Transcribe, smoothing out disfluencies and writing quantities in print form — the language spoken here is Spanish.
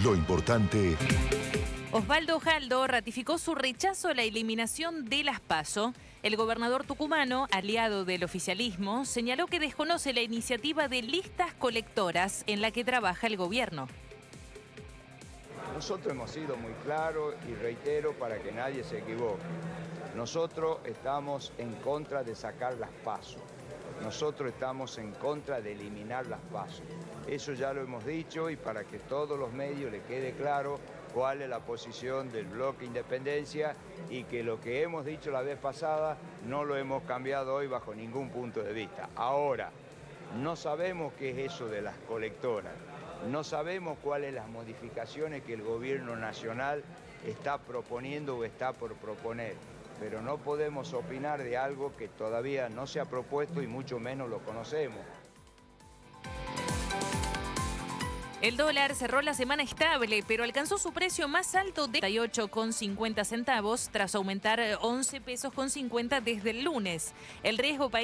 Lo importante... Osvaldo Jaldo ratificó su rechazo a la eliminación de las PASO. El gobernador tucumano, aliado del oficialismo, señaló que desconoce la iniciativa de listas colectoras en la que trabaja el gobierno. Nosotros hemos sido muy claros y reitero para que nadie se equivoque. Nosotros estamos en contra de sacar las PASO. Nosotros estamos en contra de eliminar las PASO. Eso ya lo hemos dicho y para que todos los medios les quede claro cuál es la posición del Bloque Independencia y que lo que hemos dicho la vez pasada no lo hemos cambiado hoy bajo ningún punto de vista. Ahora, no sabemos qué es eso de las colectoras, no sabemos cuáles las modificaciones que el gobierno nacional está proponiendo o está por proponer, pero no podemos opinar de algo que todavía no se ha propuesto y mucho menos lo conocemos. El dólar cerró la semana estable, pero alcanzó su precio más alto de 38,50 centavos tras aumentar 11 pesos con 50 desde el lunes. El riesgo